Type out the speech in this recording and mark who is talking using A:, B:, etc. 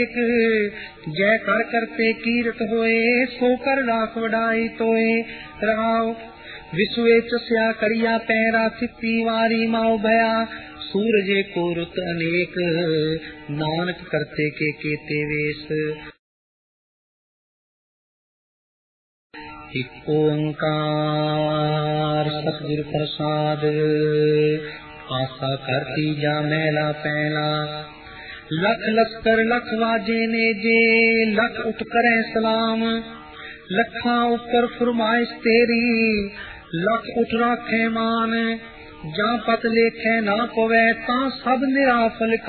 A: जय कर करते कीरत होए, सो कर राख वडाई तोए। रहाओ विश्वे चस्या करिया पैरा, चित्ती वारी माओ भया। सूरजे को रुत अनेक, नानक करते के केते वेश। एक ओंकार सतगुरु प्रसाद, आशा करती जा मैला पैला। लख लश्कर लख वाजे ने जे, लख उठ करे सलाम। लखा ऊपर फरमाइश तेरी, लख उठ राखे मान। जा पत लेखे ना पवे, ता सब निराफल